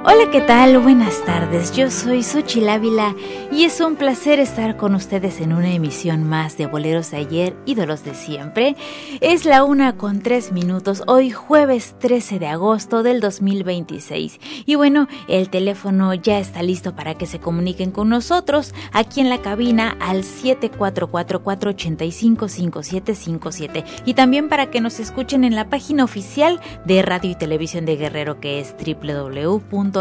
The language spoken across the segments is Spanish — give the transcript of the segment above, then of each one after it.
Hola, ¿qué tal? Buenas tardes, yo soy Xochitl Ávila y es un placer estar con ustedes en una emisión más de Boleros de Ayer, Ídolos de Siempre. Es la 1:03, hoy jueves 13 de agosto del 2026. Y bueno, el teléfono ya está listo para que se comuniquen con nosotros aquí en la cabina al 7444855757 y también para que nos escuchen en la página oficial de Radio y Televisión de Guerrero, que es www.rtg.com.mx,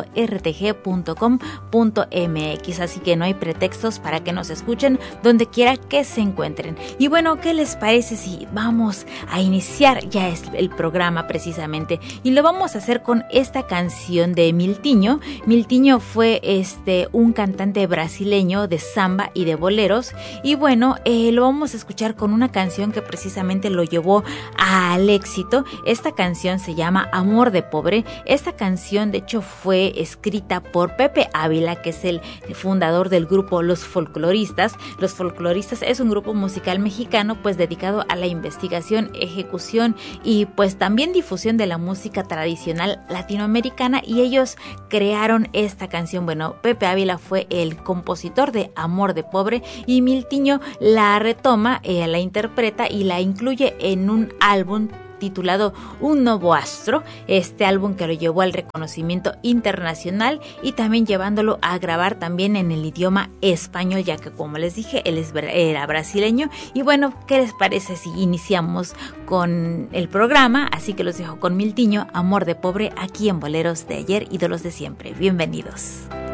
así que no hay pretextos para que nos escuchen donde quiera que se encuentren. Y bueno, ¿qué les parece si vamos a iniciar ya el programa precisamente? Y lo vamos a hacer con esta canción de Miltinho. Miltinho fue un cantante brasileño de samba y de boleros, y bueno, lo vamos a escuchar con una canción que precisamente lo llevó al éxito. Esta canción se llama Amor de Pobre. Esta canción de hecho fue escrita por Pepe Ávila, que es el fundador del grupo Los Folcloristas. Los Folcloristas es un grupo musical mexicano pues dedicado a la investigación, ejecución y pues también difusión de la música tradicional latinoamericana, y ellos crearon esta canción. Bueno, Pepe Ávila fue el compositor de Amor de Pobre y Miltinho la retoma, la interpreta y la incluye en un álbum titulado Un Nuevo Astro, este álbum que lo llevó al reconocimiento internacional y también llevándolo a grabar también en el idioma español, ya que como les dije, él era brasileño. Y bueno, ¿qué les parece si iniciamos con el programa? Así que los dejo con Miltinho, Amor de Pobre, aquí en Boleros de Ayer, Ídolos de Siempre. Bienvenidos.